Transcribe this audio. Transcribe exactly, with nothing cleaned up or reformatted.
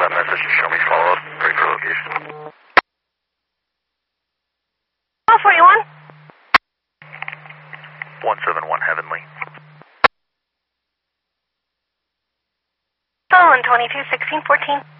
that message to show me follow-up. Ready for location. Oh, forty-one? one seven one Heavenly. Stolen, twenty-two sixteen fourteen.